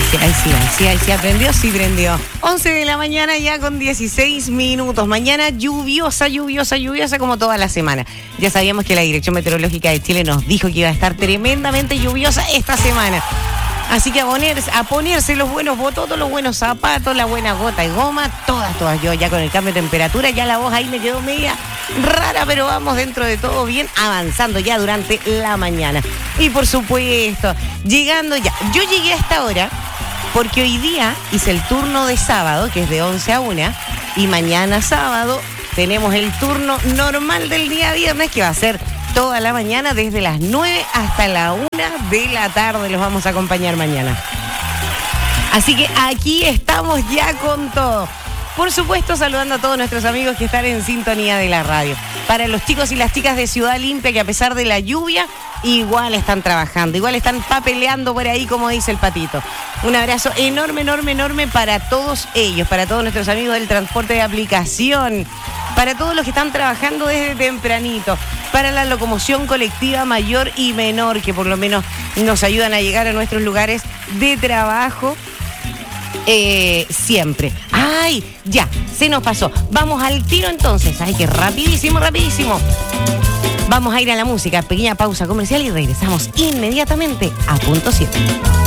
Ahí sí, aprendió, sí prendió. 11 de la mañana ya con 16 minutos. Mañana lluviosa como toda la semana. Ya sabíamos que la Dirección Meteorológica de Chile nos dijo que iba a estar tremendamente lluviosa esta semana. Así que a ponerse los buenos bototos, los buenos zapatos, la buena gota y goma, todas. Yo ya con el cambio de temperatura, ya la voz ahí me quedó media rara, pero vamos dentro de todo bien, avanzando ya durante la mañana. Y por supuesto, llegando ya. Yo llegué a esta hora porque hoy día hice el turno de sábado, que es de 11 a 1, y mañana sábado tenemos el turno normal del día viernes, que va a ser toda la mañana, desde las 9 hasta la 1 de la tarde. Los vamos a acompañar mañana. Así que aquí estamos ya con todo. Por supuesto, saludando a todos nuestros amigos que están en sintonía de la radio. Para los chicos y las chicas de Ciudad Limpia, que a pesar de la lluvia, igual están trabajando, igual están papeleando por ahí, como dice el patito. Un abrazo enorme para todos ellos, para todos nuestros amigos del transporte de aplicación, para todos los que están trabajando desde tempranito, para la locomoción colectiva mayor y menor, que por lo menos nos ayudan a llegar a nuestros lugares de trabajo. Siempre. ¡Ay! Ya, se nos pasó. Vamos al tiro entonces. ¡Ay, qué rapidísimo! Vamos a ir a la música. Pequeña pausa comercial y regresamos inmediatamente a Punto 7.